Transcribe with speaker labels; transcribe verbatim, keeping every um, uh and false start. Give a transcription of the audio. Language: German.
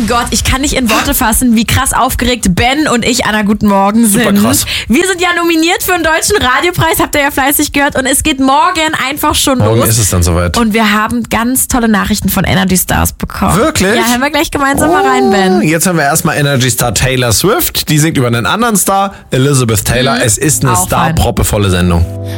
Speaker 1: Gott, ich kann nicht in Worte fassen, wie krass aufgeregt Ben und ich, Anna, guten Morgen, sind.
Speaker 2: Super krass.
Speaker 1: Wir sind ja nominiert für einen deutschen Radiopreis, habt ihr ja fleißig gehört. Und es geht morgen einfach schon
Speaker 2: Morgen
Speaker 1: los.
Speaker 2: ist es dann soweit.
Speaker 1: Und wir haben ganz tolle Nachrichten von Energy Stars bekommen.
Speaker 2: Wirklich?
Speaker 1: Ja, hören wir gleich gemeinsam mal rein, Ben.
Speaker 2: Jetzt haben wir erstmal Energy Star Taylor Swift. Die singt über einen anderen Star, Elizabeth Taylor.
Speaker 1: Mhm.
Speaker 2: Es ist eine
Speaker 1: Auch
Speaker 2: star-proppevolle Sendung.